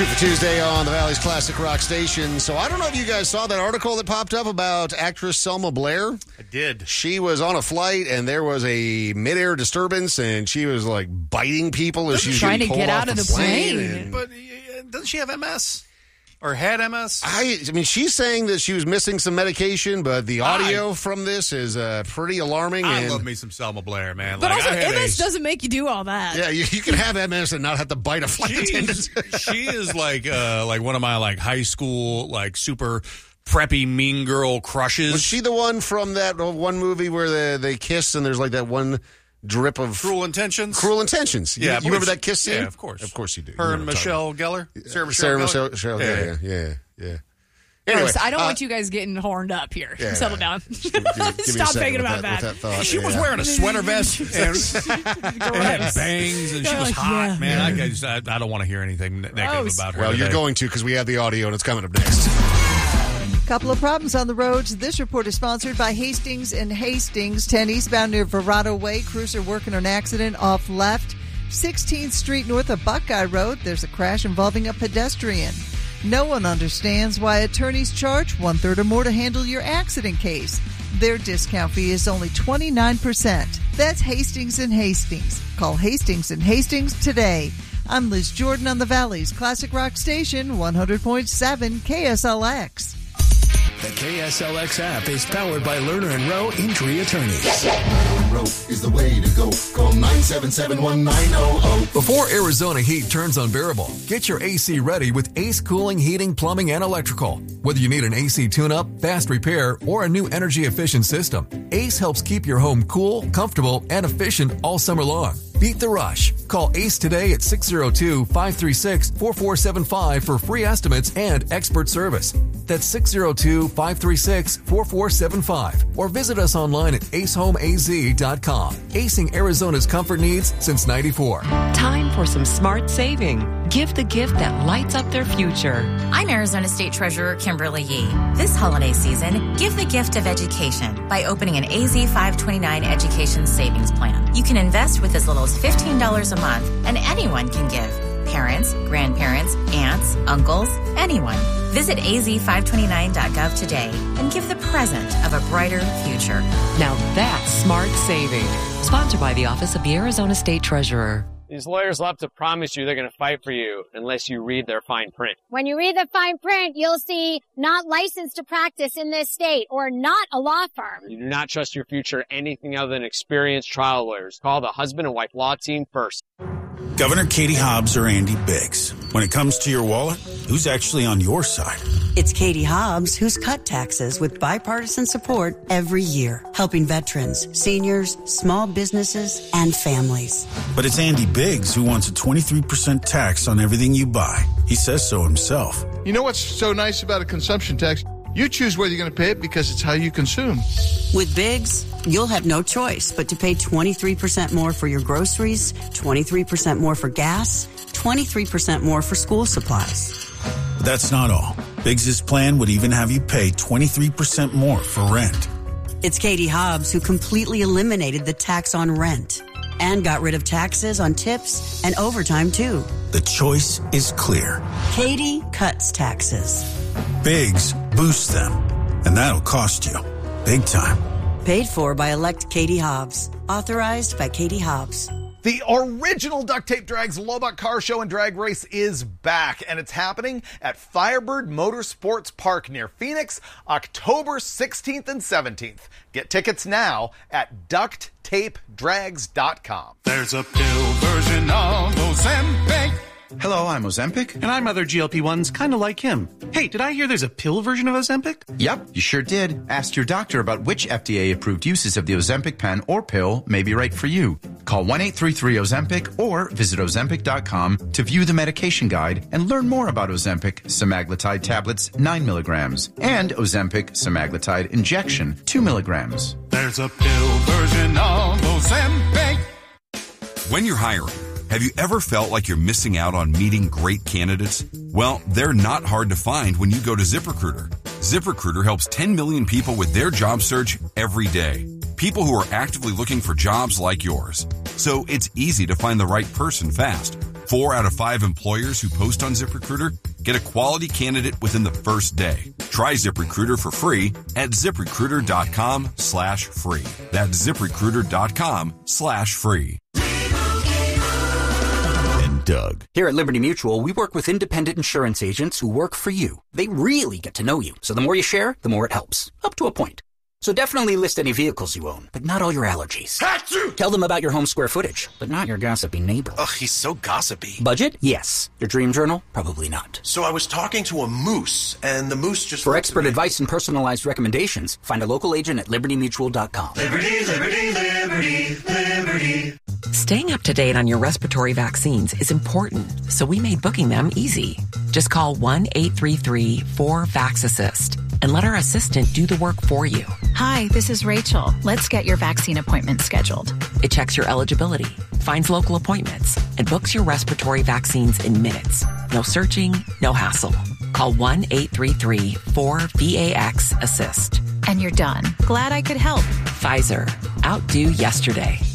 Super Tuesday on the Valley's Classic Rock Station. So I don't know if you guys saw that article that popped up about actress Selma Blair. I did. She was on a flight and there was a midair disturbance and she was like biting people as she was trying to pulled get off out of the plane. But doesn't she have MS? Or had MS? I mean, she's saying that she was missing some medication, but the audio from this is pretty alarming. I love me some Selma Blair, man. But like, also, MS doesn't make you do all that. Yeah, you can have MS and not have to bite a flight attendant. She is like one of my like high school like super preppy mean girl crushes. Was she the one from that one movie where they kiss and there's like that one drip of Cruel Intentions? Cruel Intentions. Yeah, you remember that kiss scene? Yeah, of course. Of course you do. Her and Michelle Gellar? Sarah Michelle Gellar. Yeah. Anyway, I don't want you guys getting horned up here. Yeah. Settle down. Give me a Stop second thinking with about that. thought. She was wearing a sweater vest and it had bangs and she was hot. Man, I don't want to hear anything negative about her. Well, today. you're going to because we have the audio and it's coming up next. Couple of problems on the roads. This report is sponsored by Hastings and Hastings. 10 eastbound near Verrado Way. Cruiser working an accident off left. 16th Street north of Buckeye Road. There's a crash involving a pedestrian. No one understands why attorneys charge 1/3 or more to handle your accident case. Their discount fee is only 29%. That's Hastings and Hastings. Call Hastings and Hastings today. I'm Liz Jordan on the Valley's Classic Rock Station, 100.7 KSLX. The KSLX app is powered by Lerner & Rowe Injury Attorneys. Rowe is the way to go. Call 977-1900. Before Arizona heat turns unbearable, get your AC ready with Ace Cooling, Heating, Plumbing, and Electrical. Whether you need an AC tune-up, fast repair, or a new energy-efficient system, Ace helps keep your home cool, comfortable, and efficient all summer long. Beat the rush. Call ACE today at 602-536-4475 for free estimates and expert service. That's 602-536-4475. Or visit us online at acehomeaz.com. Acing Arizona's comfort needs since '94. Time for some smart saving. Give the gift that lights up their future. I'm Arizona State Treasurer Kimberly Yee. This holiday season, give the gift of education by opening an AZ 529 Education Savings Plan. You can invest with as little as $15 a month, and anyone can give. Parents, grandparents, aunts, uncles, anyone. Visit az529.gov today and give the present of a brighter future. Now that's smart saving. Sponsored by the Office of the Arizona State Treasurer. These lawyers love to promise you they're going to fight for you unless you read their fine print. When you read the fine print, you'll see not licensed to practice in this state or not a law firm. You do not trust your future anything other than experienced trial lawyers. Call the husband and wife law team first. Governor Katie Hobbs or Andy Biggs. When it comes to your wallet, who's actually on your side? It's Katie Hobbs who's cut taxes with bipartisan support every year, helping veterans, seniors, small businesses, and families. But it's Andy Biggs who wants a 23% tax on everything you buy. He says so himself. You know what's so nice about a consumption tax? You choose whether you're going to pay it because it's how you consume. With Biggs, you'll have no choice but to pay 23% more for your groceries, 23% more for gas, 23% more for school supplies. But that's not all. Biggs' plan would even have you pay 23% more for rent. It's Katie Hobbs who completely eliminated the tax on rent and got rid of taxes on tips and overtime, too. The choice is clear. Katie cuts taxes. Biggs boosts them, and that'll cost you big time. Paid for by elect Katie Hobbs. Authorized by Katie Hobbs. The original Duct Tape Drag's Lubbock Car Show and Drag Race is back, and it's happening at Firebird Motorsports Park near Phoenix, October 16th and 17th. Get tickets now at ducttapedrags.com. There's a pill version of Ozempic. Hello, I'm Ozempic. And I'm other GLP-1s kind of like him. Hey, did I hear there's a pill version of Ozempic? Yep, you sure did. Ask your doctor about which FDA-approved uses of the Ozempic pen or pill may be right for you. Call 1-833-OZEMPIC or visit Ozempic.com to view the medication guide and learn more about Ozempic semaglutide tablets 9 milligrams and Ozempic semaglutide injection 2 milligrams. There's a pill version of Ozempic. When you're hiring, have you ever felt like you're missing out on meeting great candidates? Well, they're not hard to find when you go to ZipRecruiter. ZipRecruiter helps 10 million people with their job search every day. People who are actively looking for jobs like yours. So it's easy to find the right person fast. 4 out of 5 employers who post on ZipRecruiter get a quality candidate within the first day. Try ZipRecruiter for free at ZipRecruiter.com/free. That's ZipRecruiter.com/free. And Doug. Here at Liberty Mutual, we work with independent insurance agents who work for you. They really get to know you, so the more you share, the more it helps. Up to a point. So definitely list any vehicles you own, but not all your allergies. Achoo! Tell them about your home square footage, but not your gossipy neighbor. Ugh, he's so gossipy. Budget? Yes. Your dream journal? Probably not. So I was talking to a moose, and the moose just... For expert advice and personalized recommendations, find a local agent at libertymutual.com. Liberty, liberty, liberty, liberty. Staying up to date on your respiratory vaccines is important, so we made booking them easy. Just call 1-833-4-VAX-ASSIST and let our assistant do the work for you. Hi, this is Rachel. Let's get your vaccine appointment scheduled. It checks your eligibility, finds local appointments, and books your respiratory vaccines in minutes. No searching, no hassle. Call 1-833-4-VAX-ASSIST. And you're done. Glad I could help. Pfizer. Outdo yesterday.